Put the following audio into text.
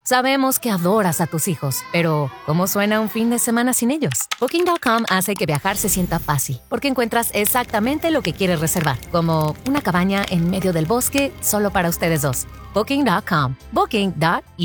Sabemos que adoras a tus hijos, pero ¿cómo suena un fin de semana sin ellos? Booking.com hace que viajar se sienta fácil, porque encuentras exactamente lo que quieres reservar, como una cabaña en medio del bosque solo para ustedes dos. Booking.com. Booking.com.